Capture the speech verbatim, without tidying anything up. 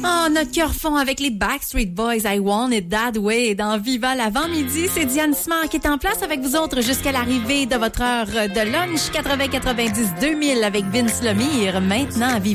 Oh, notre cœur fond avec les Backstreet Boys, I Want It That Way. Dans Viva l'avant-midi, c'est Diane Simard qui est en place avec vous autres jusqu'à l'arrivée de votre heure de lunch. quatre-vingts quatre-vingt-dix deux mille avec Vince Lemire. Maintenant, à Viva.